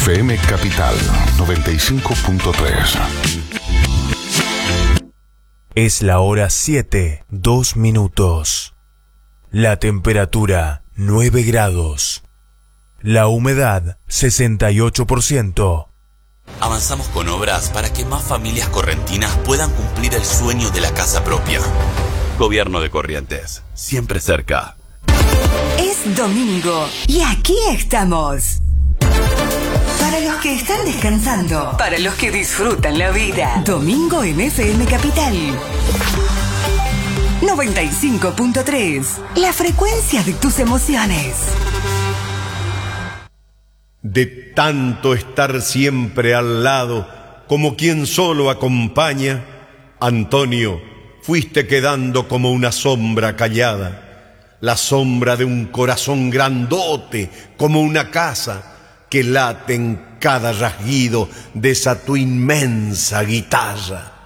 FM Capital 95.3. Es la hora 7, 2 minutos. La temperatura 9 grados. La humedad 68%. Avanzamos con obras para que más familias correntinas puedan cumplir el sueño de la casa propia. Gobierno de Corrientes, siempre cerca. Es domingo y aquí estamos. Para los que están descansando, para los que disfrutan la vida. Domingo en FM Capital 95.3. La frecuencia de tus emociones. De tanto estar siempre al lado, como quien solo acompaña, Antonio, fuiste quedando como una sombra callada, la sombra de un corazón grandote, como una casa, que late en cada rasguido de esa tu inmensa guitarra.